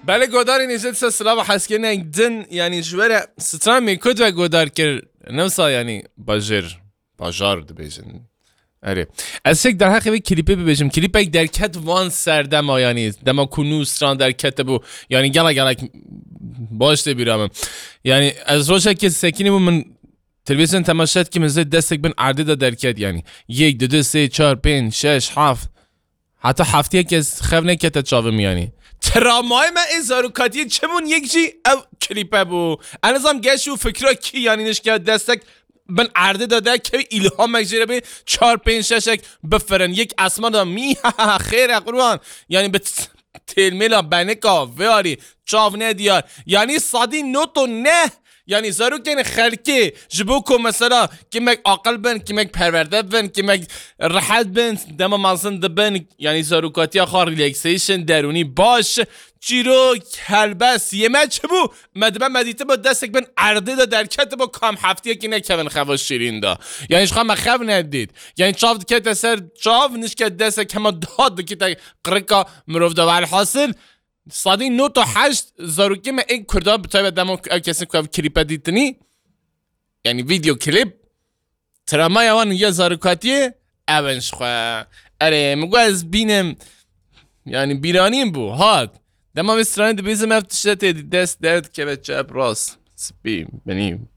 بله گوداری نیست سلام حسکه نگدن یعنی جوره ستران میکود و گودار کر نوسا یعنی باجار دبیجن آره از یک در حقیقت کلیپی ببینیم کلیپ یک درکت وان سردم آیانی دما کنوس ران درکت بو یعنی گلا باشه بیرام یعنی از روزی که سکینی بو من تلویزیون تماشات که مزید دستک بن عرضه دا درکت یعنی 1 2 3 4 5 6 7 حتی هفته که خب نکته چاوه میانی ترامای من این زاروکاتی چمون یک جی او کلیپه بو انظام گشو فکرها کی یعنی نشکه دستک بن عرضه داده که ایلهام مگجره به 4 5 6 بفرن یک اسما دا می خیر قربان یعنی به تلمیلا بنکا ویاری چاو نه دیار یعنی صادی نوتو نه یعنی زارو که خلکی جبو کو مثلا که مگ عقل بن که مگ پرورده بن که مگ راحت بن دم مازن دبن یعنی زاروکاتی آخر ریلکسیشن درونی باش چیرو کلبس یه چبو مدبن مدیته با دستک بن عرضه دا درکت با کام هفتیه که نکون خواست شیرین دا یعنی شخواه مخواه ندید یعنی چاو دکت سر چاو نشکت دستک همه داد دکت قرقا مروف دا والحاصل صادی 9 تا 8 زاروکی من این کرده بتاید دمو کسی که کلیپ دیدنی یعنی ویدیو کلیپ ترامای وان یه زاروکاتیه اونش خواه اره مگو از بینم یعنی بیرانیم بو هاد دمو بسترانی دبیزم افتشته دست درد که به چپ راست سپیم بنیم